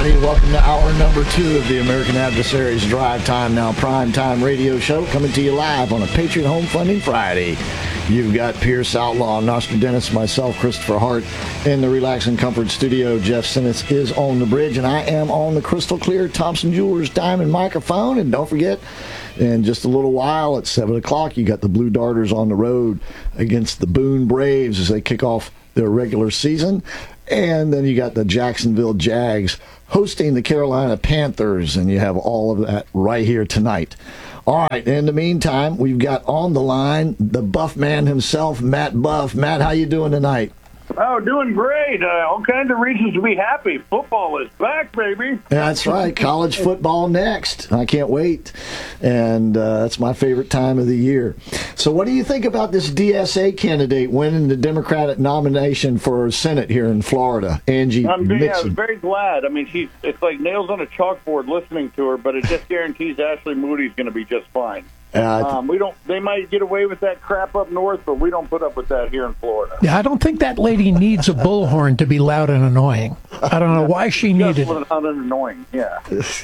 everybody. Welcome to hour number 2 of the American Adversaries Drive Time Now Prime Time radio show, coming to you live on a Patriot Home Funding Friday. You've got Pierce Outlaw, Nostradamus, myself, Christopher Hart, in the Relax and Comfort studio. Jeff Sinnott is on the bridge, and I am on the crystal clear Thompson Jewelers Diamond microphone. And don't forget, in just a little while at 7 o'clock, you got the Blue Darters on the road against the Boone Braves as they kick off their regular season. And then you got the Jacksonville Jags hosting the Carolina Panthers, and you have all of that right here tonight. All right, in the meantime, we've got on the line the Buff man himself, Matt Buff. Matt, how you doing tonight? Oh, doing great. All kinds of reasons to be happy. Football is back, baby. That's right. College football next. I can't wait. And that's my favorite time of the year. So what do you think about this DSA candidate winning the Democratic nomination for Senate here in Florida, Angie Mixon? Yeah, I was very glad. I mean, it's like nails on a chalkboard listening to her, but it just guarantees Ashley Moody's going to be just fine. They might get away with that crap up north, but we don't put up with that here in Florida. Yeah, I don't think that lady needs a bullhorn to be loud and annoying. I don't know why she needed it. Loud and annoying, yeah.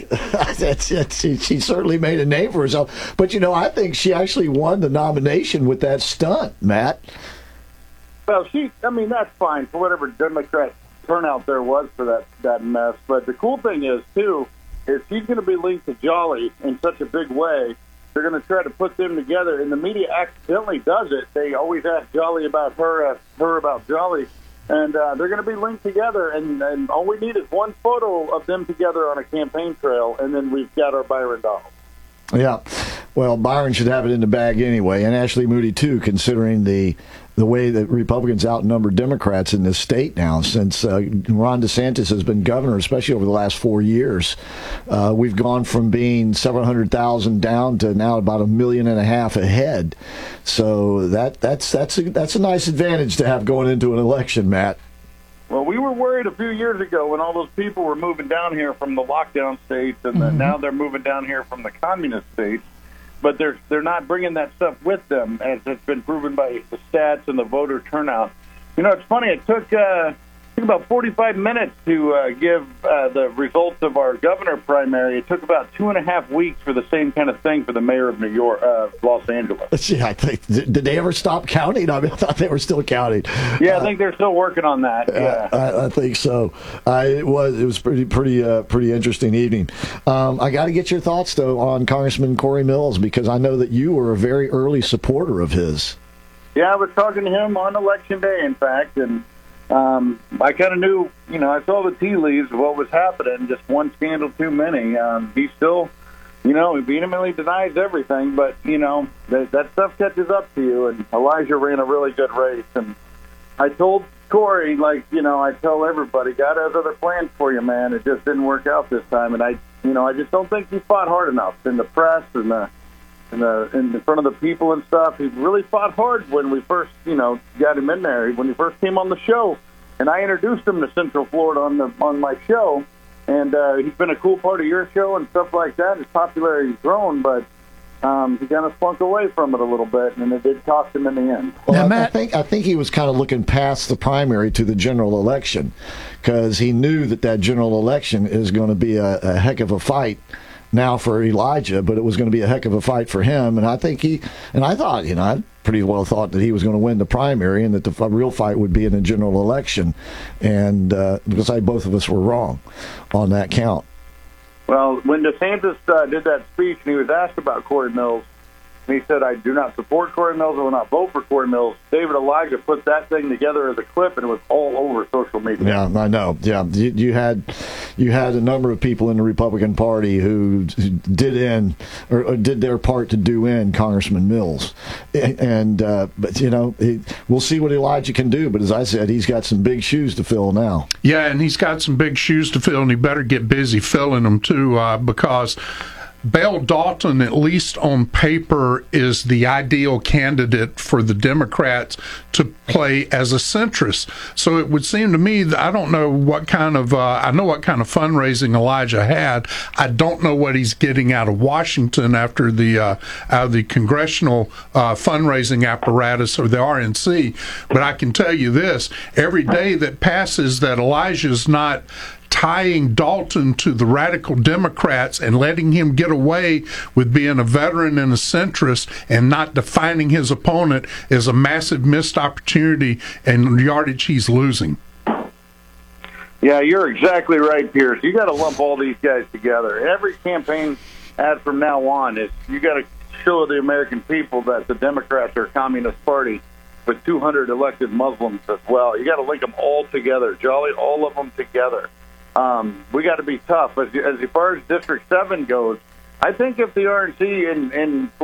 She certainly made a name for herself. But, I think she actually won the nomination with that stunt, Matt. Well, that's fine for whatever Democrat turnout there was for that mess. But the cool thing is, too, is she's going to be linked to Jolly in such a big way. They're going to try to put them together, and the media accidentally does it. They always ask Jolly about her about Jolly, and they're going to be linked together, and all we need is one photo of them together on a campaign trail, and then we've got our Byron Donald. Yeah, well, Byron should have it in the bag anyway, and Ashley Moody too, considering the way that Republicans outnumber Democrats in this state now since Ron DeSantis has been governor, especially over the last 4 years. We've gone from being several 100,000 down to now about 1.5 million ahead. So that's a nice advantage to have going into an election, Matt. Well, we were worried a few years ago when all those people were moving down here from the lockdown states, and now they're moving down here from the communist states. But they're not bringing that stuff with them, as it's been proven by the stats and the voter turnout. It's funny. It took about 45 minutes to give the results of our governor primary. It took about 2.5 weeks for the same kind of thing for the mayor of New York, Los Angeles. Yeah, I think, did they ever stop counting? I thought they were still counting. Yeah, I think they're still working on that. Yeah, I think so. It was pretty interesting evening. I got to get your thoughts though on Congressman Corey Mills, because I know that you were a very early supporter of his. Yeah, I was talking to him on Election Day, in fact, and I kind of knew, I saw the tea leaves of what was happening, just one scandal too many. He still, he vehemently denies everything, but, that stuff catches up to you, and Elijah ran a really good race. And I told Corey, I tell everybody, God has other plans for you, man. It just didn't work out this time. And I just don't think he fought hard enough in the press and in front of the people and stuff. He really fought hard when we first, got him in there. When he first came on the show, and I introduced him to Central Florida on my show, and he's been a cool part of your show and stuff like that. His popularity's grown, but he kind of slunk away from it a little bit, and it did cost him in the end. Well, I think he was kind of looking past the primary to the general election, because he knew that general election is going to be a heck of a fight now for Elijah, but it was going to be a heck of a fight for him. And I thought, I pretty well thought that he was going to win the primary and that the real fight would be in the general election. And because both of us were wrong on that count. Well, when DeSantis did that speech and he was asked about Corey Mills, and he said, I do not support Corey Mills, I will not vote for Corey Mills. David Elijah put that thing together as a clip, and it was all over social media. Yeah, I know. Yeah, you had a number of people in the Republican Party who did their part to do in Congressman Mills. And but we'll see what Elijah can do. But as I said, he's got some big shoes to fill now. Yeah, and he's got some big shoes to fill, and he better get busy filling them too, because Belle Dalton, at least on paper, is the ideal candidate for the Democrats to play as a centrist. So it would seem to me that I don't know what kind of I know what kind of fundraising Elijah had. I don't know what he's getting out of Washington after the out of the congressional fundraising apparatus or the RNC. But I can tell you this: every day that passes that Elijah's not tying Dalton to the radical Democrats and letting him get away with being a veteran and a centrist and not defining his opponent is a massive missed opportunity and yardage he's losing. Yeah, you're exactly right, Pierce. You got to lump all these guys together. Every campaign ad from now on is you got to show the American people that the Democrats are a communist party with 200 elected Muslims as well. You got to link them all together, Jolly, all of them together. We got to be tough. As far as District 7 goes, I think if the RNC in